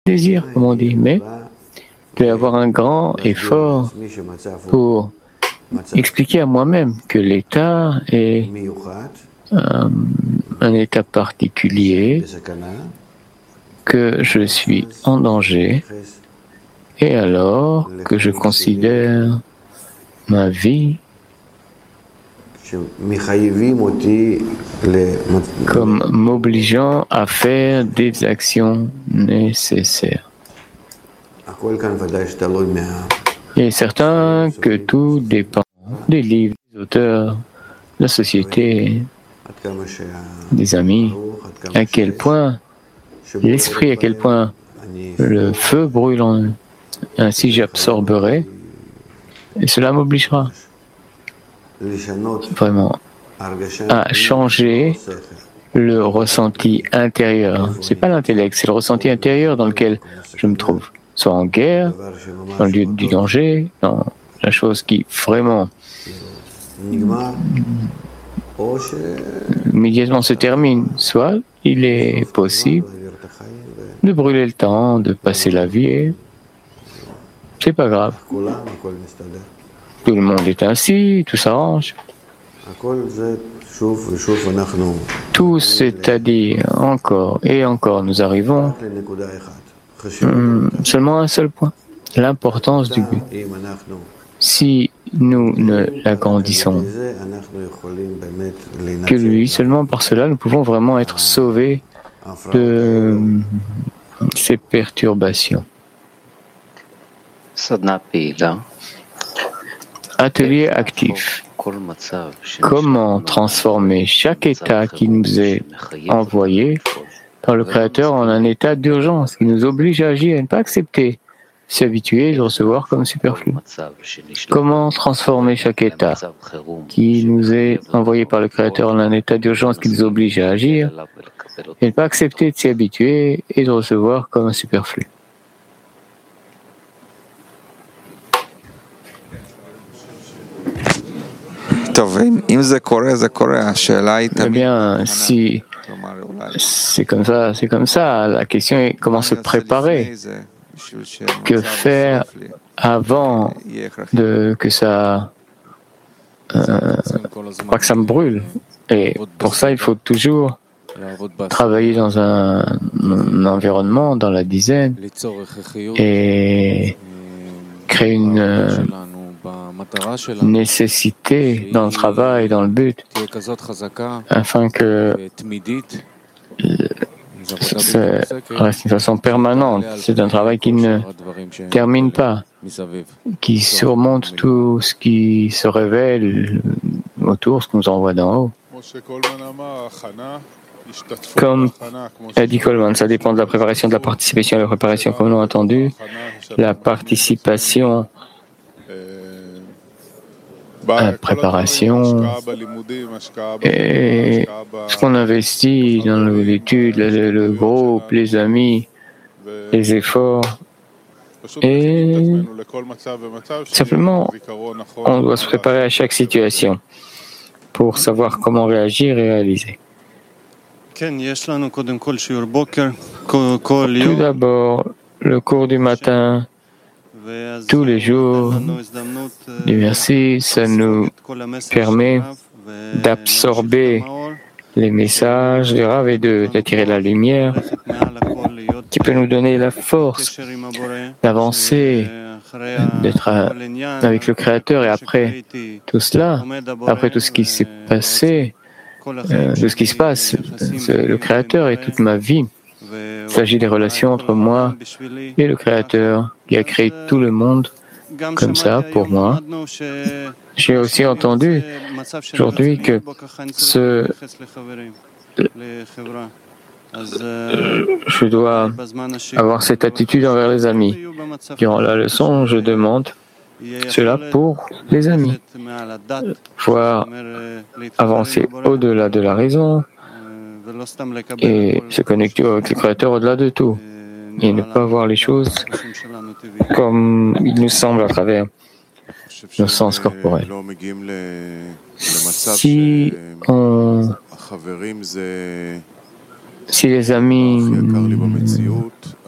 désir, comme on dit, mais il peut y avoir un grand effort pour expliquer à moi-même que l'état est un état particulier, que je suis en danger, et alors que je considère ma vie comme m'obligeant à faire des actions nécessaires. Il est certain que tout dépend des livres, des auteurs, de la société, des amis, à quel point l'esprit, à quel point le feu brûle en eux. Ainsi j'absorberai et cela m'obligera vraiment à changer le ressenti intérieur. C'est pas l'intellect, c'est le ressenti intérieur dans lequel je me trouve. Soit en guerre, dans le lieu du danger, dans la chose qui vraiment immédiatement se termine. Soit il est possible de brûler le temps, de passer la vie et c'est pas grave. Tout le monde est ainsi, tout s'arrange. Tout, c'est-à-dire encore et encore, nous arrivons seulement à un seul point, l'importance du but. Si nous ne l'agrandissons que lui, seulement par cela, nous pouvons vraiment être sauvés de ces perturbations. Atelier actif. Comment transformer chaque état qui nous est envoyé par le Créateur en un état d'urgence qui nous oblige à agir et ne pas accepter, s'habituer et le recevoir comme superflu. Comment transformer chaque état qui nous est envoyé par le Créateur en un état d'urgence qui nous oblige à agir et ne pas accepter de s'y habituer et de recevoir comme un superflu. Eh bien, si c'est comme ça, c'est comme ça. La question est comment se préparer. Que faire avant que ça, pas que ça me brûle. Et pour ça, il faut toujours travailler dans un environnement, dans la dizaine, et créer une nécessité dans le travail, dans le but, afin que ça reste d'une façon permanente. C'est un travail qui ne termine pas, qui surmonte tout ce qui se révèle autour, ce qu'on nous envoie d'en haut. Comme a dit Coleman, ça dépend de la préparation, de la participation et de la préparation, comme nous l'avons entendu. La participation, la préparation et ce qu'on investit dans l'étude, le groupe, les amis, les efforts. Et simplement, on doit se préparer à chaque situation pour savoir comment réagir et réaliser. Tout d'abord, le cours du matin, tous les jours, Dieu merci, ça nous permet d'absorber les messages du Rav et d'attirer la lumière qui peut nous donner la force d'avancer, d'être avec le Créateur. Et après tout cela, après tout ce qui s'est passé, tout ce qui se passe, le Créateur et toute ma vie, il s'agit des relations entre moi et le Créateur qui a créé tout le monde comme ça pour moi. J'ai aussi entendu aujourd'hui que je dois avoir cette attitude envers les amis. Durant la leçon, je demande cela pour les amis. Pouvoir avancer au-delà de la raison et se connecter avec le Créateur au-delà de tout. Et ne pas voir les choses comme il nous semble à travers nos sens corporels. Si les amis